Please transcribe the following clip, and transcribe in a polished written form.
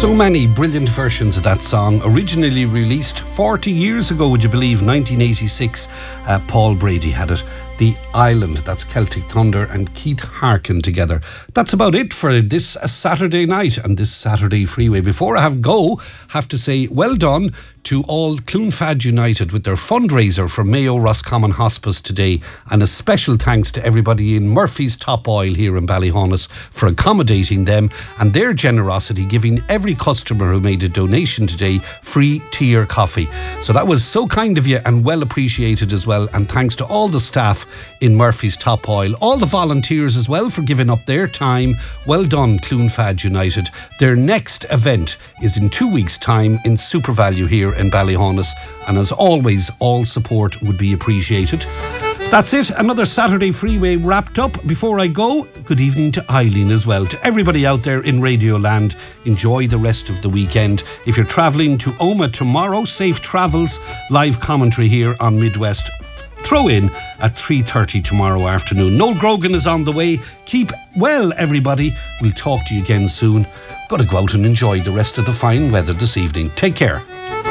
So many brilliant versions of that song, originally released 40 years ago, would you believe, 1986. Paul Brady had it. The Island, that's Celtic Thunder and Keith Harkin together. That's about it for this Saturday night and this Saturday Freeway. Before I have to say well done to all Clonfad United with their fundraiser for Mayo Roscommon Hospice today, and a special thanks to everybody in Murphy's Top Oil here in Ballyhonus for accommodating them and their generosity, giving every customer who made a donation today free tea or coffee. So that was so kind of you and well appreciated as well, and thanks to all the staff in Murphy's Top Oil, all the volunteers as well for giving up their time. Well done, Clonfad United. Their next event is in 2 weeks' time in SuperValu here in Ballyhonus, and as always, all support would be appreciated. That's it, another Saturday Freeway wrapped up. Before I go, good evening to Eileen as well. To everybody out there in Radio Land, enjoy the rest of the weekend. If you're travelling to Omagh tomorrow, safe travels. Live commentary here on Midwest. Throw in at 3:30 tomorrow afternoon. Noel Grogan is on the way. Keep well, everybody. We'll talk to you again soon. Got to go out and enjoy the rest of the fine weather this evening. Take care.